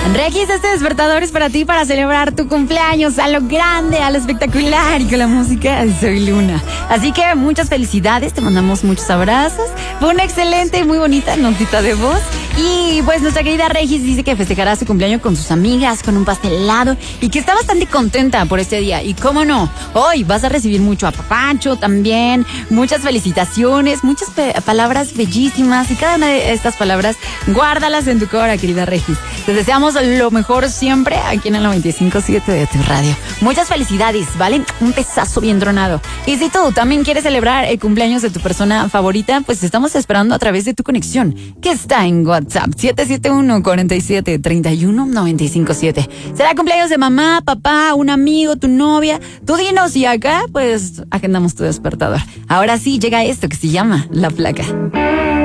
Regis, este despertador es para ti, para celebrar tu cumpleaños a lo grande, a lo espectacular y con la música de Soy Luna. Así que muchas felicidades, te mandamos muchos abrazos. Fue una excelente y muy bonita notita de voz. Y pues nuestra querida Regis dice que festejará su cumpleaños con sus amigas, con un pastelado y que está bastante contenta por este día. Y cómo no, hoy vas a recibir mucho apapacho también, muchas felicitaciones, muchas palabras bellísimas y cada una de estas palabras guárdalas en tu cora, querida Regis. Te deseamos lo mejor siempre aquí en el 95.7 de tu radio. Muchas felicidades, ¿vale? Un besazo bien tronado. Y si tú también quieres celebrar el cumpleaños de tu persona favorita, pues te estamos esperando a través de tu conexión, que está en WhatsApp 771-47-31-957. Será cumpleaños de mamá, papá, un amigo, tu novia. Tú dinos y acá, pues, agendamos tu despertador. Ahora sí, llega esto que se llama La Placa.